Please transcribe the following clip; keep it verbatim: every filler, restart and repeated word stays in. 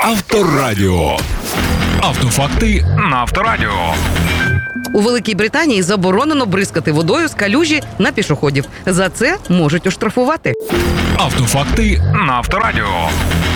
Авторадіо. Автофакти на Авторадіо. У Великій Британії заборонено бризкати водою з калюжі на пішоходів. За це можуть оштрафувати. Автофакти на Авторадіо.